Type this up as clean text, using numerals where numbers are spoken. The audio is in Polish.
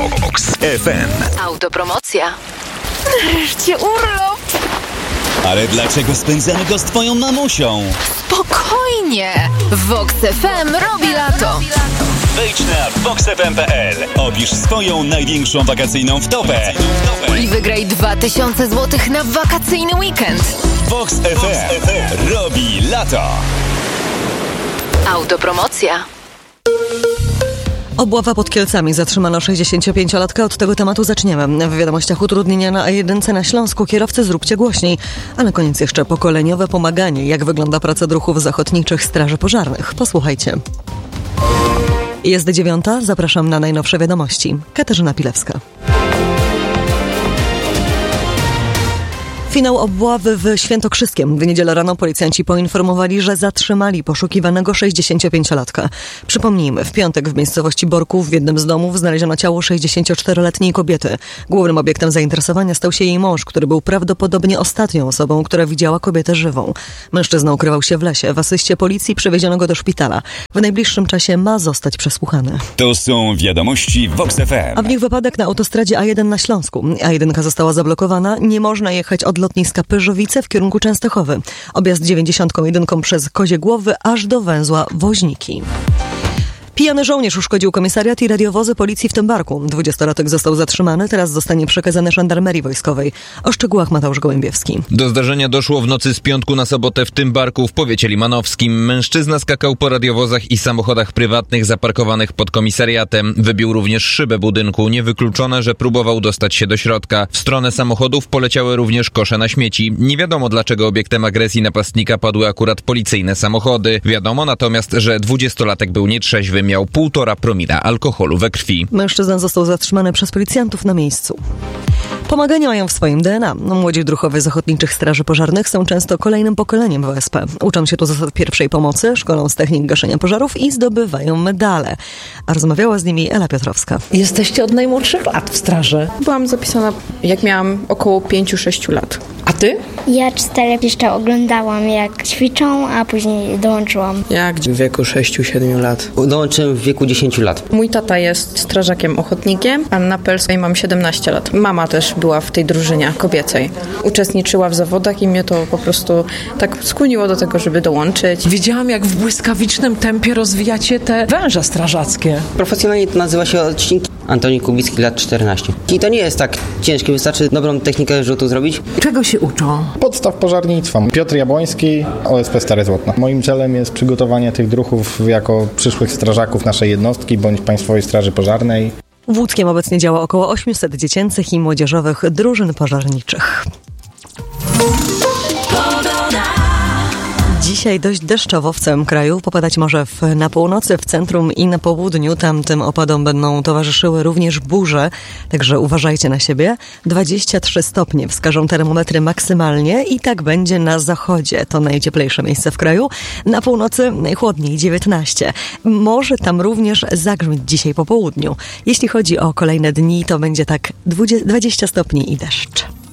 Vox FM. Autopromocja. Nareszcie urlop. Ale dlaczego spędzamy go z twoją mamusią? Spokojnie. Vox FM robi lato. Wejdź na voxfm.pl. Opisz swoją największą wakacyjną wtopę. I wygraj 2000 zł na wakacyjny weekend. Vox FM robi lato. Autopromocja. Obława pod Kielcami. Zatrzymano 65-latka. Od tego tematu zaczniemy. W wiadomościach utrudnienia na A1 na Śląsku. Kierowcy, zróbcie głośniej. A na koniec jeszcze pokoleniowe pomaganie. Jak wygląda praca druhów ochotniczych straży pożarnych? Posłuchajcie. Jest 9:00. Zapraszam na najnowsze wiadomości. Katarzyna Pilewska. Finał obławy w Świętokrzyskiem. W niedzielę rano policjanci poinformowali, że zatrzymali poszukiwanego 65-latka. Przypomnijmy, w piątek w miejscowości Borków w jednym z domów znaleziono ciało 64-letniej kobiety. Głównym obiektem zainteresowania stał się jej mąż, który był prawdopodobnie ostatnią osobą, która widziała kobietę żywą. Mężczyzna ukrywał się w lesie. W asyście policji przewieziono go do szpitala. W najbliższym czasie ma zostać przesłuchany. To są wiadomości Vox FM. A w nich wypadek na autostradzie A1 na Śląsku. A1 została zablokowana. Nie można jechać od lotniska Pyrzowice w kierunku Częstochowy. Objazd 91 przez Kozie Głowy aż do węzła Woźniki. Pijany żołnierz uszkodził komisariat i radiowozy policji w Tymbarku. 20-latek został zatrzymany, teraz zostanie przekazany żandarmerii wojskowej. O szczegółach Mateusz Gołębiewski. Do zdarzenia doszło w nocy z piątku na sobotę w Tymbarku w powiecie limanowskim. Mężczyzna skakał po radiowozach i samochodach prywatnych zaparkowanych pod komisariatem. Wybił również szybę budynku. Niewykluczone, że próbował dostać się do środka. W stronę samochodów poleciały również kosze na śmieci. Nie wiadomo, dlaczego obiektem agresji napastnika padły akurat policyjne samochody. Wiadomo natomiast, że 20-latek był nietrzeźwy. Miał 1,5 promila alkoholu we krwi. Mężczyzna został zatrzymany przez policjantów na miejscu. Pomaganie mają w swoim DNA. Młodzi druhowie z ochotniczych straży pożarnych są często kolejnym pokoleniem w OSP. Uczą się tu zasad pierwszej pomocy, szkolą z technik gaszenia pożarów i zdobywają medale. A rozmawiała z nimi Ela Piotrowska. Jesteście od najmłodszych lat w straży. Byłam zapisana, jak miałam około 5-6 lat. A ty? Ja 4 jeszcze oglądałam, jak ćwiczą, a później dołączyłam. Jak? W wieku 6-7 lat. Dołączyłem w wieku 10 lat. Mój tata jest strażakiem ochotnikiem, Anna Pelska i mam 17 lat. Mama też była w tej drużynie kobiecej. Uczestniczyła w zawodach i mnie to po prostu tak skłoniło do tego, żeby dołączyć. Widziałam, jak w błyskawicznym tempie rozwijacie te węże strażackie. Profesjonalnie to nazywa się odcinki. Antoni Kubicki, lat 14. I to nie jest tak ciężkie, wystarczy dobrą technikę rzutu zrobić. Czego się uczą? Podstaw pożarnictwa. Piotr Jabłoński, OSP Stare Złotno. Moim celem jest przygotowanie tych druhów jako przyszłych strażaków naszej jednostki bądź Państwowej Straży Pożarnej. W Łódzkiem obecnie działa około 800 dziecięcych i młodzieżowych drużyn pożarniczych. Dzisiaj dość deszczowo w całym kraju. Popadać może na północy, w centrum i na południu. Tamtym opadom będą towarzyszyły również burze, także uważajcie na siebie. 23 stopnie wskażą termometry maksymalnie i tak będzie na zachodzie. To najcieplejsze miejsce w kraju. Na północy najchłodniej 19. Może tam również zagrzmieć dzisiaj po południu. Jeśli chodzi o kolejne dni, to będzie tak 20 stopni i deszcz.